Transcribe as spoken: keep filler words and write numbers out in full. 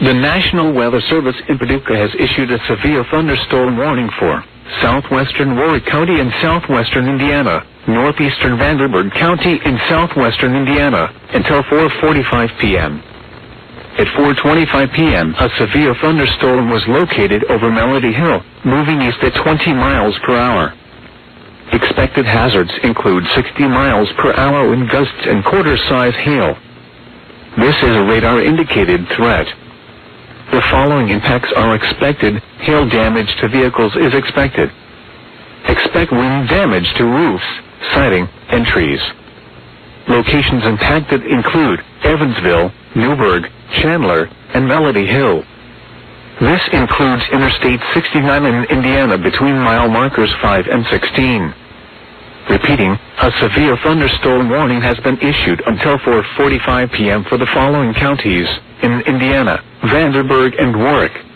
The National Weather Service in Paducah has issued a severe thunderstorm warning for southwestern Warwick County in southwestern Indiana, northeastern Vanderburgh County in southwestern Indiana, until four forty-five p m At four twenty-five p m, a severe thunderstorm was located over Melody Hill, moving east at twenty miles per hour. Expected hazards include sixty miles per hour wind gusts and quarter-size hail. This is a radar-indicated threat. The following impacts are expected. Hail damage to vehicles is expected. Expect wind damage to roofs, siding, and trees. Locations impacted include Evansville, Newburgh, Chandler, and Melody Hill. This includes Interstate sixty-nine in Indiana between mile markers five and sixteen. Repeating, a severe thunderstorm warning has been issued until four forty-five p m for the following counties in Indiana: Vanderburgh and Warwick.